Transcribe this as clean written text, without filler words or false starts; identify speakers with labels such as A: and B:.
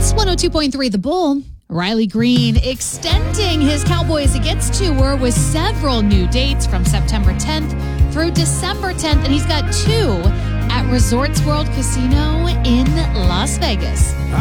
A: It's 102.3 The Bull. Riley Green extending his Cowboys Against tour with several new dates from September 10th through December 10th, and he's got two at Resorts World Casino in Las Vegas.